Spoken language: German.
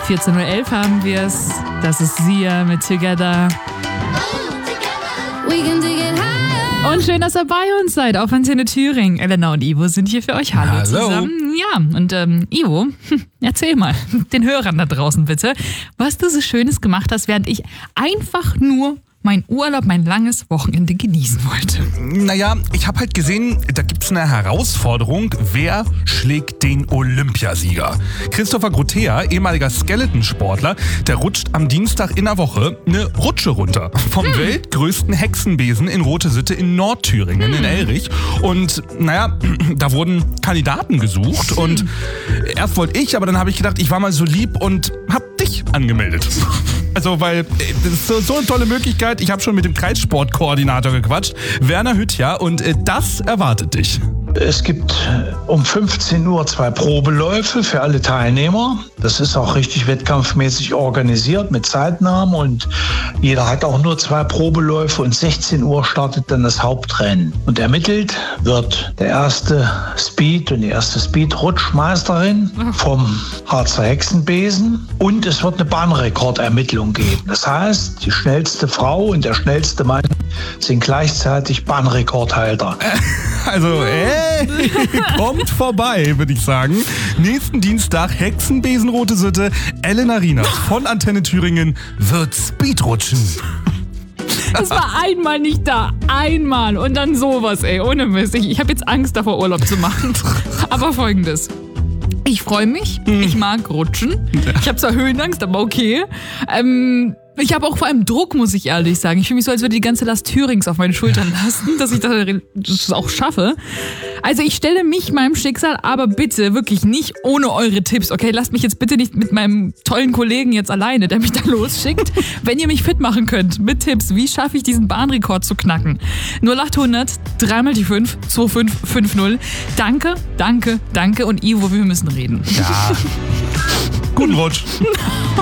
14.11 Uhr haben wir es. Das ist Sia mit Together. Und schön, dass ihr bei uns seid auf Antenne Thüringen. Elena und Ivo sind hier für euch. Hallo zusammen. Ja, und Ivo, erzähl mal den Hörern da draußen bitte, was du so Schönes gemacht hast, während ich einfach nur meinen Urlaub, mein langes Wochenende genießen wollte. Naja, ich habe halt gesehen, da gibt's eine Herausforderung. Wer schlägt den Olympiasieger? Christopher Grotea, ehemaliger Skeletonsportler, der rutscht am Dienstag in der Woche eine Rutsche runter. Vom weltgrößten Hexenbesen in Rote-Sitte in Nordthüringen, in Elrich. Und naja, da wurden Kandidaten gesucht. Und erst wollte ich, aber dann habe ich gedacht, ich war mal so lieb und hab dich angemeldet. Also, weil das ist so eine tolle Möglichkeit. Ich habe schon mit dem Kreissportkoordinator gequatscht, Werner Hüttja, und das erwartet dich. Es gibt um 15 Uhr 2 Probeläufe für alle Teilnehmer. Das ist auch richtig wettkampfmäßig organisiert mit Zeitnahmen und jeder hat auch nur 2 Probeläufe und 16 Uhr startet dann das Hauptrennen. Und ermittelt wird der erste Speed und die erste Speed-Rutschmeisterin vom Harzer Hexenbesen und es wird eine Bahnrekordermittlung geben. Das heißt, die schnellste Frau und der schnellste Mann sind gleichzeitig Bahnrekordhalter. Also, kommt vorbei, würde ich sagen. Nächsten Dienstag, Hexenbesen Rote Sitte, Elena Rienert von Antenne Thüringen wird Speedrutschen. Es war einmal nicht da. Einmal. Und dann sowas, ohne Mist. Ich habe jetzt Angst davor, Urlaub zu machen. Aber Folgendes. Ich freue mich. Ich mag rutschen. Ich habe zwar Höhenangst, aber okay. Ich habe auch vor allem Druck, muss ich ehrlich sagen. Ich fühle mich so, als würde die ganze Last Thürings auf meinen Schultern lasten, dass ich das auch schaffe. Also ich stelle mich meinem Schicksal, aber bitte wirklich nicht ohne eure Tipps. Okay, lasst mich jetzt bitte nicht mit meinem tollen Kollegen jetzt alleine, der mich da losschickt. Wenn ihr mich fit machen könnt mit Tipps, wie schaffe ich diesen Bahnrekord zu knacken? 0800 3 mal die 5 2550. Danke, danke, danke und Ivo, wir müssen reden. Ja. Guten Rutsch.